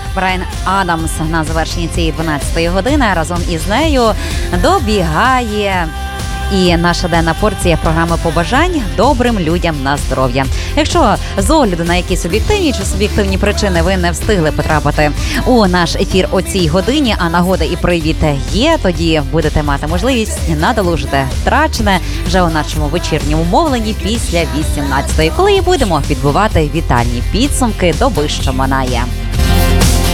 Брайан Адамс на завершенні цієї 12-ї години. Разом із нею добігає і наша денна порція програми побажань добрим людям на здоров'я. Якщо з огляду на якісь об'єктивні чи суб'єктивні причини ви не встигли потрапити у наш ефір о цій годині, а нагода і привіт є, тоді будете мати можливість надолужити втрачене вже у нашому вечірньому мовленні після 18-ї, коли і будемо підбивати вітальні підсумки доби, що минає.